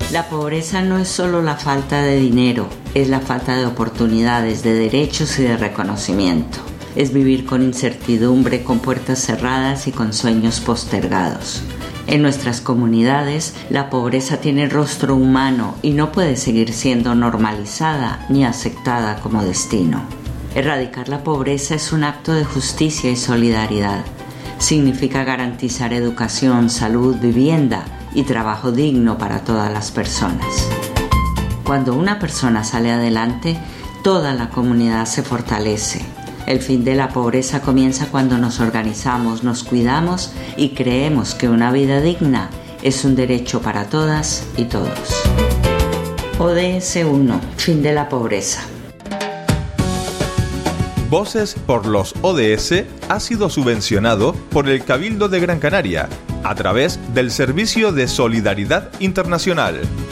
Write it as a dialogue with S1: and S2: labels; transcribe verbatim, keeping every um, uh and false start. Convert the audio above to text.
S1: La pobreza no es solo la falta de dinero, es la falta de oportunidades, de derechos y de reconocimiento. Es vivir con incertidumbre, con puertas cerradas y con sueños postergados. En nuestras comunidades, la pobreza tiene rostro humano y no puede seguir siendo normalizada ni aceptada como destino. Erradicar la pobreza es un acto de justicia y solidaridad. Significa garantizar educación, salud, vivienda y trabajo digno para todas las personas. Cuando una persona sale adelante, toda la comunidad se fortalece. El fin de la pobreza comienza cuando nos organizamos, nos cuidamos y creemos que una vida digna es un derecho para todas y todos. O D S uno, fin de la pobreza.
S2: Voces por los O D S ha sido subvencionado por el Cabildo de Gran Canaria a través del Servicio de Solidaridad Internacional.